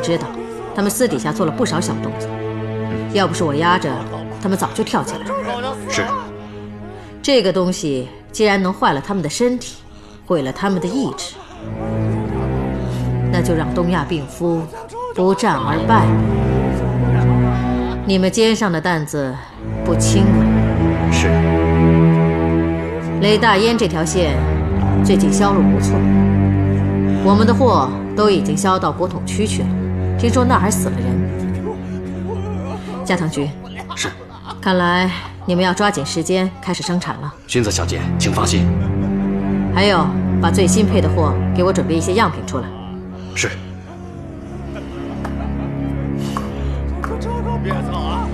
知道，他们私底下做了不少小动作。要不是我压着，他们早就跳起来了。 是。 这个东西既然能坏了他们的身体，毁了他们的意志，那就让东亚病夫不战而败。你们肩上的担子不轻啊。 是。 雷大烟这条线最近销路不错，我们的货都已经销到国统区去了，听说那儿还死了人。加藤君， 是。 看来你们要抓紧时间开始生产了。 薰子小姐，请放心。 还有，把最新配的货给我准备一些样品出来。 是。 别走啊！